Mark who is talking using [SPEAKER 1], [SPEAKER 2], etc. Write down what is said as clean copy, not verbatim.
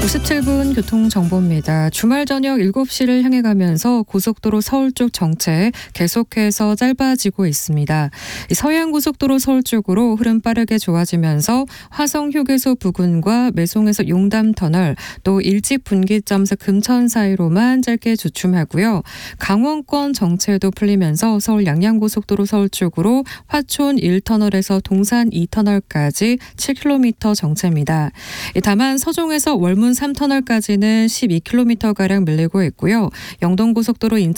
[SPEAKER 1] 57분 교통정보입니다. 주말 저녁 7시를 향해 가면서 고속도로 서울 쪽 정체 계속해서 짧아지고 있습니다. 서해안고속도로 서울 쪽으로 흐름 빠르게 좋아지면서 화성휴게소 부근과 매송에서 용담터널 또 일찍 분기점에서 금천 사이로만 짧게 주춤하고요. 강원권 정체도 풀리면서 서울 양양고속도로 서울 쪽으로 화촌 1터널에서 동산 2터널까지 7km 정체입니다. 다만 서종에서 월문 3터널까지는 12km가량 밀리고 있고요. 영동고속도로 인천